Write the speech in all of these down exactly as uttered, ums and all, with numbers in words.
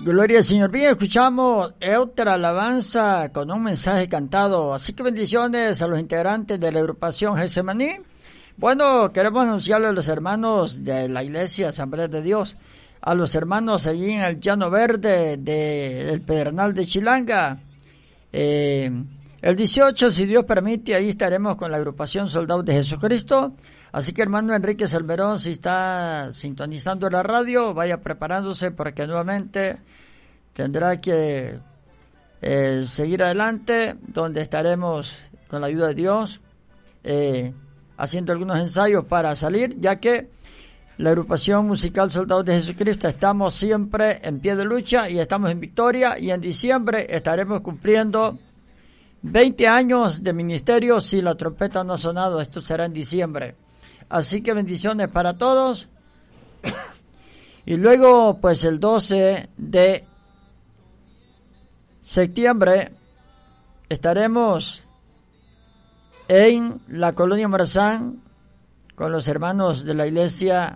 Gloria al Señor. Bien, escuchamos otra alabanza con un mensaje cantado. Así que bendiciones a los integrantes de la agrupación Getsemaní. Bueno, queremos anunciarle a los hermanos de la Iglesia Asamblea de Dios, a los hermanos allí en el Llano Verde de, del Pedernal de Chilanga. Eh, el dieciocho, si Dios permite, ahí estaremos con la agrupación Soldados de Jesucristo. Así que hermano Enrique Salmerón, si está sintonizando la radio, vaya preparándose porque nuevamente tendrá que eh, seguir adelante, donde estaremos con la ayuda de Dios eh, haciendo algunos ensayos para salir, ya que la agrupación musical Soldados de Jesucristo estamos siempre en pie de lucha y estamos en victoria, y en diciembre estaremos cumpliendo veinte años de ministerio si la trompeta no ha sonado. Esto será en diciembre. Así que bendiciones para todos. Y luego, pues el doce de septiembre estaremos en la Colonia Morazán con los hermanos de la iglesia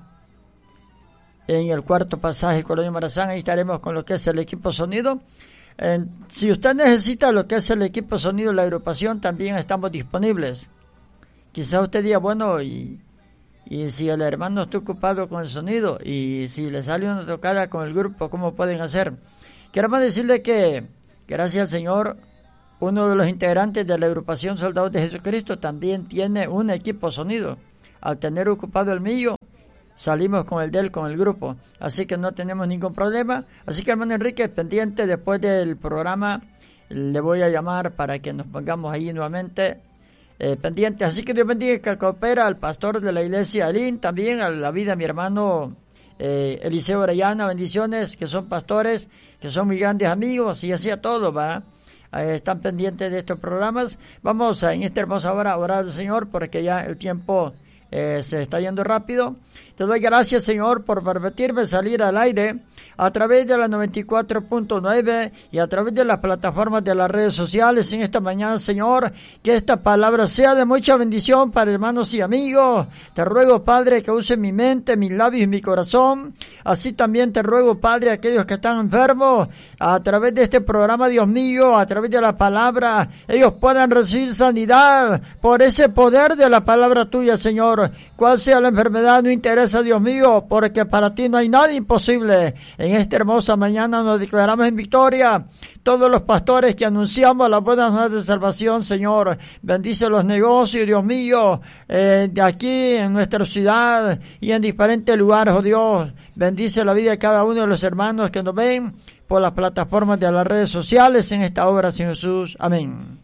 en el cuarto pasaje Colonia Morazán. Ahí estaremos con lo que es el equipo sonido. Eh, si usted necesita lo que es el equipo sonido de la agrupación, también estamos disponibles. Quizá usted diga, bueno, y Y si el hermano está ocupado con el sonido y si le sale una tocada con el grupo, ¿cómo pueden hacer? Queremos decirle que, gracias al Señor, uno de los integrantes de la agrupación Soldados de Jesucristo también tiene un equipo sonido. Al tener ocupado el mío, salimos con el de él, con el grupo. Así que no tenemos ningún problema. Así que hermano Enrique, pendiente, después del programa, le voy a llamar para que nos pongamos ahí nuevamente Eh, pendiente. Así que Dios bendiga que coopera al pastor de la iglesia Alín, también a la vida de mi hermano eh, Eliseo Orellana, bendiciones, que son pastores, que son muy grandes amigos, y así a todos, ¿va? Eh, están pendientes de estos programas. Vamos a, en esta hermosa hora, a orar al Señor, porque ya el tiempo eh, se está yendo rápido. Te doy gracias, Señor, por permitirme salir al aire a través de la noventa y cuatro punto nueve y a través de las plataformas de las redes sociales en esta mañana, Señor. Que esta palabra sea de mucha bendición para hermanos y amigos. Te ruego, Padre, que use mi mente, mis labios y mi corazón. Así también te ruego, Padre, aquellos que están enfermos, a través de este programa, Dios mío, a través de la palabra, ellos puedan recibir sanidad por ese poder de la palabra tuya, Señor. Cual sea la enfermedad, no interesa, Dios mío, porque para ti no hay nada imposible. En esta hermosa mañana nos declaramos en victoria. Todos los pastores que anunciamos las buenas nuevas de salvación, Señor, bendice los negocios, Dios mío, eh, de aquí en nuestra ciudad y en diferentes lugares, oh Dios. Bendice la vida de cada uno de los hermanos que nos ven por las plataformas de las redes sociales en esta obra, Señor Jesús. Amén.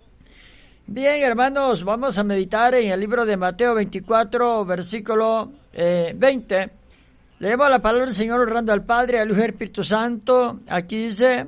Bien, hermanos, vamos a meditar en el libro de Mateo veinticuatro, versículo eh, veinte. Leemos la palabra del Señor honrando al Padre, al Hijo y al Espíritu Santo. Aquí dice: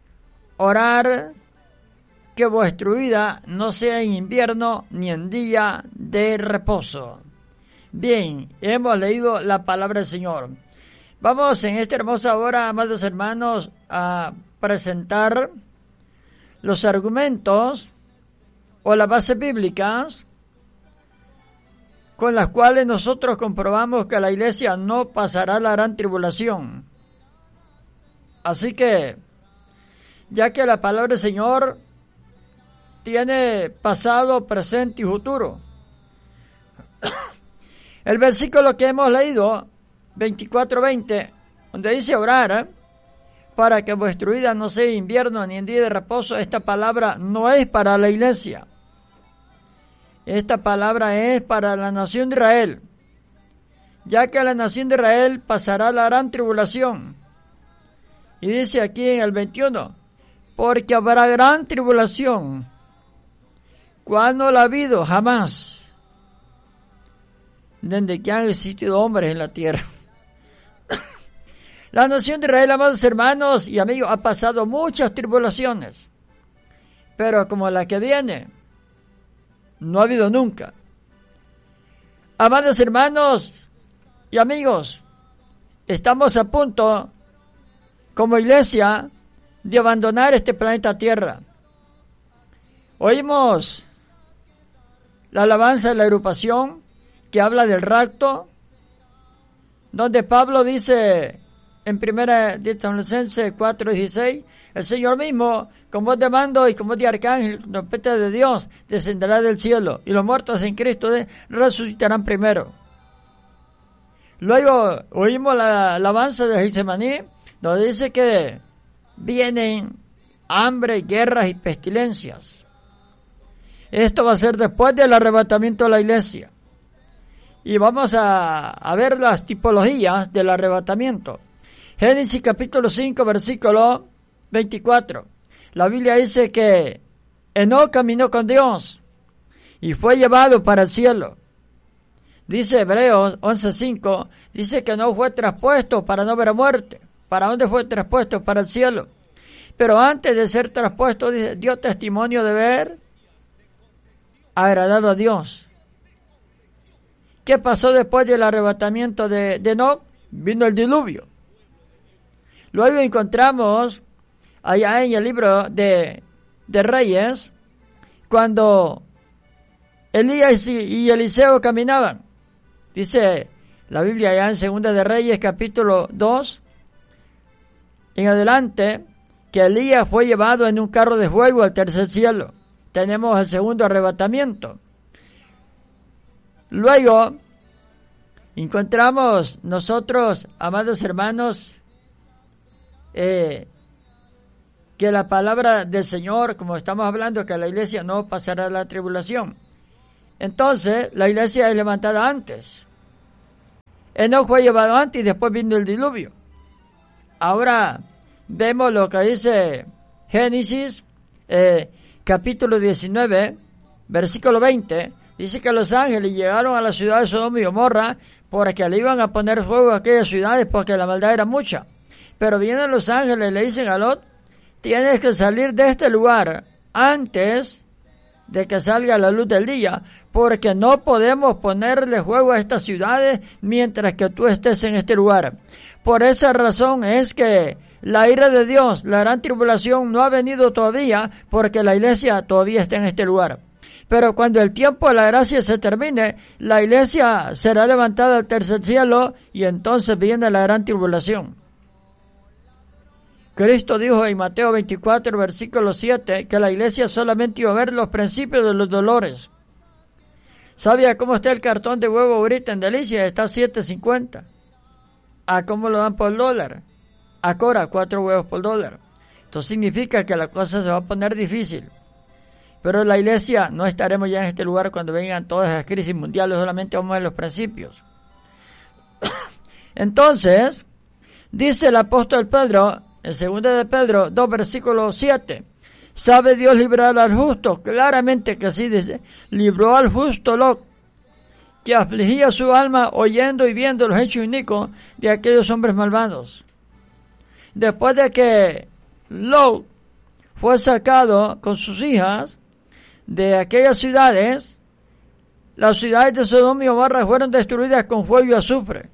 orar que vuestra vida no sea en invierno ni en día de reposo. Bien, hemos leído la palabra del Señor. Vamos en esta hermosa hora, amados hermanos, a presentar los argumentos o las bases bíblicas con las cuales nosotros comprobamos que la iglesia no pasará la gran tribulación. Así que, ya que la palabra del Señor tiene pasado, presente y futuro, el versículo que hemos leído, veinticuatro veinte, donde dice orar, ¿eh? para que vuestra vida no sea invierno ni en día de reposo, esta palabra no es para la iglesia. Esta palabra es para la nación de Israel, ya que la nación de Israel pasará la gran tribulación. Y dice aquí en el veintiuno, porque habrá gran tribulación, cual no la ha habido jamás, desde que han existido hombres en la tierra. La nación de Israel, amados hermanos y amigos, ha pasado muchas tribulaciones, pero como la que viene, no ha habido nunca. Amados hermanos y amigos, estamos a punto, como iglesia, de abandonar este planeta Tierra. Oímos la alabanza de la agrupación que habla del rapto, donde Pablo dice en primera de Tesalonicenses cuatro dieciséis, el Señor mismo, con voz de mando y con voz de arcángel, con trompeta de Dios, descenderá del cielo, y los muertos en Cristo resucitarán primero. Luego oímos la alabanza de Getsemaní, donde dice que vienen hambre, guerras y pestilencias. Esto va a ser después del arrebatamiento de la iglesia. Y vamos a, a ver las tipologías del arrebatamiento. Génesis capítulo cinco, versículo veinticuatro. La Biblia dice que Enoc caminó con Dios y fue llevado para el cielo. Dice Hebreos once cinco, dice que no fue traspuesto para no ver muerte. ¿Para dónde fue traspuesto? Para el cielo. Pero antes de ser traspuesto, dice, dio testimonio de ver agradado a Dios. ¿Qué pasó después del arrebatamiento de, de Enoc? Vino el diluvio. Luego encontramos allá en el libro de, de Reyes, cuando Elías y, y Eliseo caminaban. Dice la Biblia allá en Segunda de Reyes, capítulo dos, en adelante, que Elías fue llevado en un carro de fuego al tercer cielo. Tenemos el segundo arrebatamiento. Luego, encontramos nosotros, amados hermanos, eh, que la palabra del Señor, como estamos hablando, que la iglesia no pasará la tribulación. Entonces, la iglesia es levantada antes. Enoc fue llevado antes y después vino el diluvio. Ahora vemos lo que dice Génesis, eh, capítulo diecinueve, versículo veinte. Dice que los ángeles llegaron a la ciudad de Sodoma y Gomorra porque le iban a poner fuego a aquellas ciudades porque la maldad era mucha. Pero vienen los ángeles y le dicen a Lot, tienes que salir de este lugar antes de que salga la luz del día, porque no podemos ponerle fuego a estas ciudades mientras que tú estés en este lugar. Por esa razón es que la ira de Dios, la gran tribulación, no ha venido todavía porque la iglesia todavía está en este lugar. Pero cuando el tiempo de la gracia se termine, la iglesia será levantada al tercer cielo y entonces viene la gran tribulación. Cristo dijo en Mateo veinticuatro, versículo siete, que la iglesia solamente iba a ver los principios de los dolores. ¿Sabía cómo está el cartón de huevo ahorita en Delicia? Está a siete cincuenta. ¿A cómo lo dan por dólar? A Cora, cuatro huevos por dólar. Esto significa que la cosa se va a poner difícil. Pero la iglesia no estaremos ya en este lugar cuando vengan todas las crisis mundiales, solamente vamos a ver los principios. Entonces, dice el apóstol Pedro, en segunda de Pedro dos, versículo siete, ¿sabe Dios librar al justo? Claramente que sí, dice, libró al justo Lot, que afligía su alma oyendo y viendo los hechos inicuos de aquellos hombres malvados. Después de que Lot fue sacado con sus hijas de aquellas ciudades, las ciudades de Sodoma y Gomorra fueron destruidas con fuego y azufre.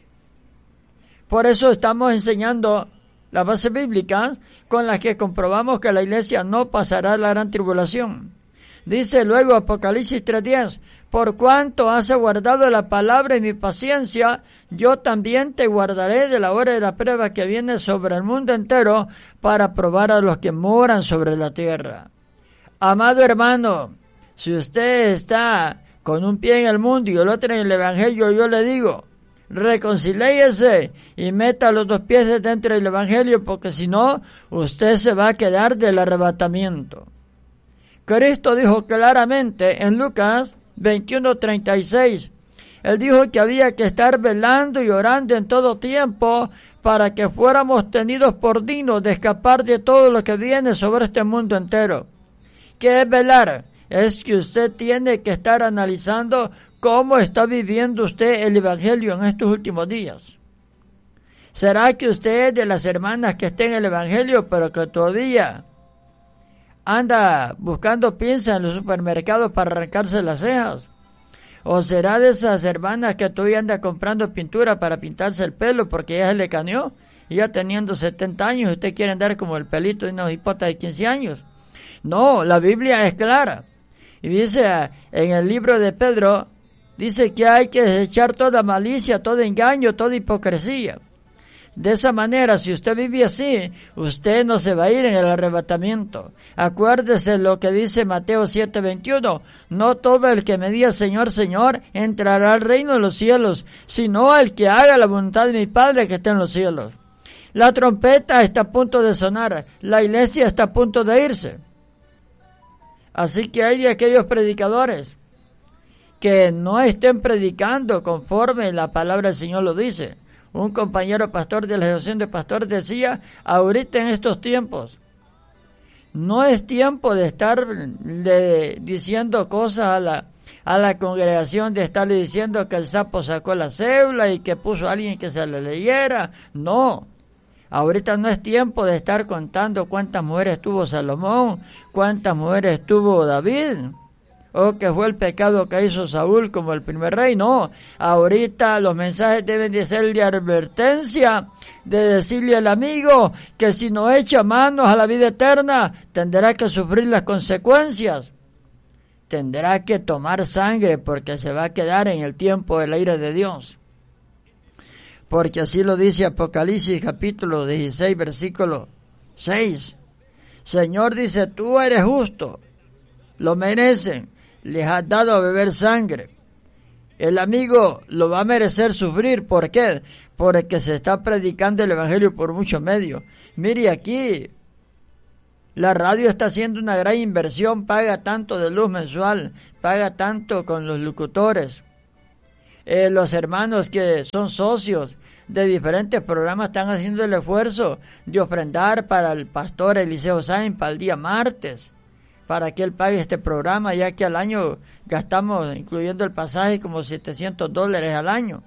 Por eso estamos enseñando las bases bíblicas con las que comprobamos que la iglesia no pasará la gran tribulación. Dice luego Apocalipsis tres diez, por cuanto has guardado la palabra y mi paciencia, yo también te guardaré de la hora de la prueba que viene sobre el mundo entero para probar a los que moran sobre la tierra. Amado hermano, si usted está con un pie en el mundo y el otro en el evangelio, yo le digo, reconcilíese y meta los dos pies dentro del evangelio, porque si no, usted se va a quedar del arrebatamiento. Cristo dijo claramente en Lucas veintiuno treinta y seis, Él dijo que había que estar velando y orando en todo tiempo para que fuéramos tenidos por dignos de escapar de todo lo que viene sobre este mundo entero. ¿Qué es velar? Es que usted tiene que estar analizando cómo está viviendo usted el evangelio en estos últimos días. ¿Será que usted es de las hermanas que está en el evangelio pero que todavía anda buscando pinzas en los supermercados para arrancarse las cejas? ¿O será de esas hermanas que todavía anda comprando pintura para pintarse el pelo porque ya se le caneó? Y ya teniendo setenta años, usted quiere andar como el pelito de una hipota de quince años. No, la Biblia es clara. Y dice en el libro de Pedro, dice que hay que desechar toda malicia, todo engaño, toda hipocresía. De esa manera, si usted vive así, usted no se va a ir en el arrebatamiento. Acuérdese lo que dice Mateo siete veintiuno. No todo el que me diga Señor, Señor, entrará al reino de los cielos, sino el que haga la voluntad de mi Padre que está en los cielos. La trompeta está a punto de sonar, la iglesia está a punto de irse. Así que hay de aquellos predicadores que no estén predicando conforme la palabra del Señor lo dice. Un compañero pastor de la Asociación de Pastores decía, ahorita en estos tiempos, no es tiempo de estar de, diciendo cosas a la, a la congregación, de estarle diciendo que el sapo sacó la cédula y que puso a alguien que se le leyera. No. Ahorita no es tiempo de estar contando cuántas mujeres tuvo Salomón, cuántas mujeres tuvo David, o que fue el pecado que hizo Saúl como el primer rey. No, ahorita los mensajes deben de ser de advertencia, de decirle al amigo que si no echa manos a la vida eterna, tendrá que sufrir las consecuencias. Tendrá que tomar sangre porque se va a quedar en el tiempo de la ira de Dios. Porque así lo dice Apocalipsis capítulo dieciséis, versículo seis. Señor dice, tú eres justo, lo merecen, les has dado a beber sangre. El amigo lo va a merecer sufrir. ¿Por qué? Porque se está predicando el evangelio por muchos medios. Mire aquí, la radio está haciendo una gran inversión, paga tanto de luz mensual, paga tanto con los locutores. Eh, los hermanos que son socios de diferentes programas están haciendo el esfuerzo de ofrendar para el pastor Eliseo Sáenz para el día martes, para que él pague este programa, ya que al año gastamos, incluyendo el pasaje, como setecientos dólares al año,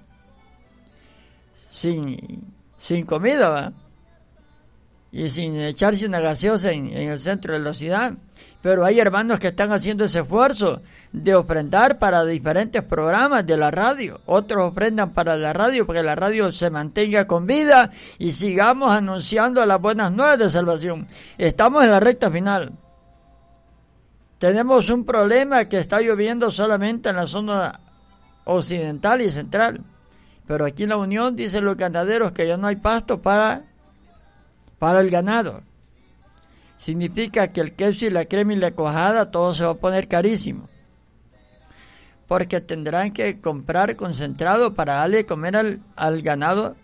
sin, sin comida, ¿va? Y sin echarse una gaseosa en, en el centro de la ciudad. Pero hay hermanos que están haciendo ese esfuerzo de ofrendar para diferentes programas de la radio. Otros ofrendan para la radio, para que la radio se mantenga con vida y sigamos anunciando las buenas nuevas de salvación. Estamos en la recta final. Tenemos un problema que está lloviendo solamente en la zona occidental y central. Pero aquí en la Unión dicen los ganaderos que ya no hay pasto para, para el ganado. Significa que el queso y la crema y la cuajada todo se va a poner carísimo. Porque tendrán que comprar concentrado para darle de comer al, al ganado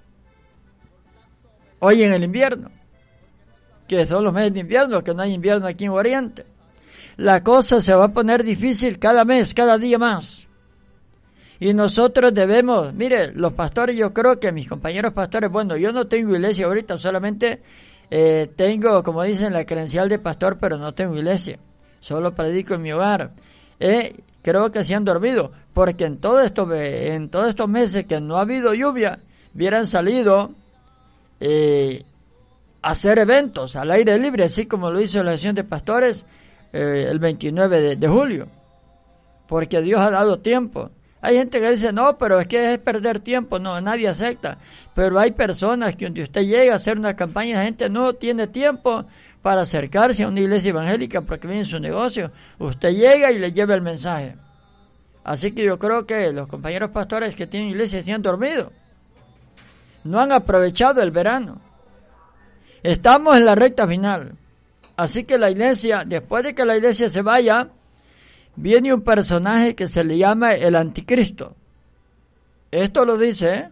hoy en el invierno. Que son los meses de invierno, que no hay invierno aquí en Oriente. La cosa se va a poner difícil cada mes, cada día más. Y nosotros debemos, mire, los pastores, yo creo que mis compañeros pastores, bueno, yo no tengo iglesia ahorita, solamente eh, tengo, como dicen, la credencial de pastor, pero no tengo iglesia. Solo predico en mi hogar. Eh, creo que se han dormido, porque en todo esto, en todos estos meses que no ha habido lluvia, hubieran salido eh, a hacer eventos al aire libre, así como lo hizo la Asociación de Pastores eh, el veintinueve de, de julio, porque Dios ha dado tiempo. Hay gente que dice, no, pero es que es perder tiempo. No, nadie acepta. Pero hay personas que donde usted llega a hacer una campaña, la gente no tiene tiempo para acercarse a una iglesia evangélica porque viene su negocio. Usted llega y le lleva el mensaje. Así que yo creo que los compañeros pastores que tienen iglesia se han dormido. No han aprovechado el verano. Estamos en la recta final. Así que la iglesia, después de que la iglesia se vaya, viene un personaje que se le llama el anticristo. Esto lo dice, ¿eh?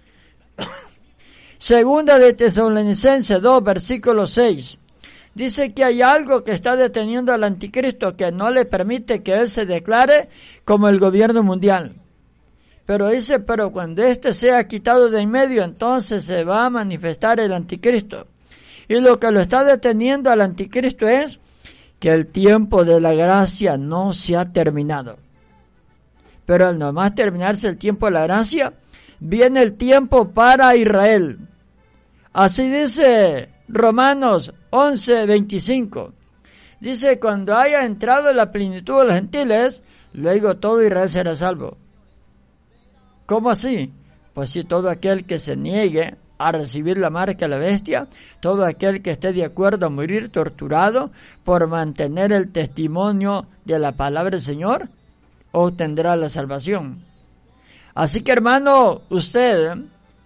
Segunda de Tesalonicenses dos, versículo seis. Dice que hay algo que está deteniendo al anticristo, que no le permite que él se declare como el gobierno mundial. Pero dice, pero cuando éste sea quitado de en medio, entonces se va a manifestar el anticristo. Y lo que lo está deteniendo al anticristo es que el tiempo de la gracia no se ha terminado. Pero al nomás terminarse el tiempo de la gracia, viene el tiempo para Israel. Así dice Romanos once, veinticinco. Dice, cuando haya entrado la plenitud de los gentiles, luego todo Israel será salvo. ¿Cómo así? Pues si todo aquel que se niegue a recibir la marca de la bestia, todo aquel que esté de acuerdo a morir torturado por mantener el testimonio de la palabra del Señor, obtendrá la salvación. Así que, hermano, usted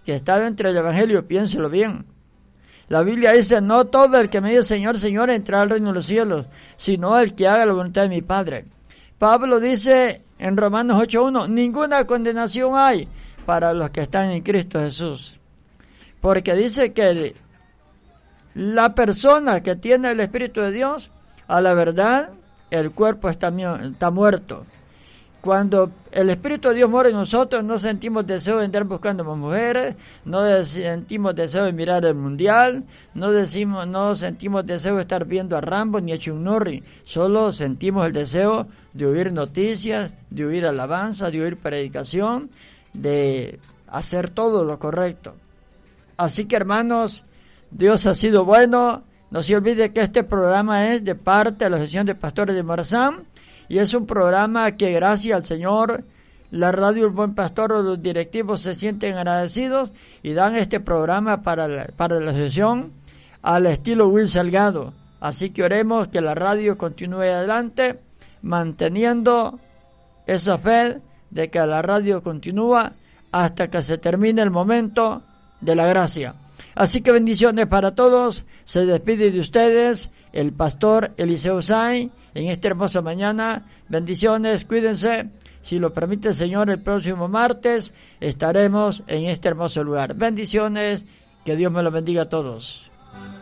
que está dentro del Evangelio, piénselo bien. La Biblia dice, no todo el que me dice Señor, Señor entrará al reino de los cielos, sino el que haga la voluntad de mi Padre. Pablo dice en Romanos ocho uno, ninguna condenación hay para los que están en Cristo Jesús. Porque dice que el, la persona que tiene el Espíritu de Dios, a la verdad, el cuerpo está, está muerto. Cuando el Espíritu de Dios mora en nosotros, no sentimos deseo de andar buscando más mujeres, no sentimos deseo de mirar el mundial, no, decimos, no sentimos deseo de estar viendo a Rambo ni a Chuck Norris, solo sentimos el deseo de oír noticias, de oír alabanza, de oír predicación, de hacer todo lo correcto. Así que, hermanos, Dios ha sido bueno. No se olvide que este programa es de parte de la Asociación de Pastores de Marzán, y es un programa que, gracias al Señor, la radio El Buen Pastor o los directivos se sienten agradecidos y dan este programa para la, para la asociación al estilo Will Salgado. Así que oremos que la radio continúe adelante, manteniendo esa fe de que la radio continúa hasta que se termine el momento de la gracia. Así que bendiciones para todos. Se despide de ustedes el pastor Eliseo Sainz en esta hermosa mañana. Bendiciones, cuídense. Si lo permite el Señor, el próximo martes estaremos en este hermoso lugar. Bendiciones, que Dios me lo bendiga a todos.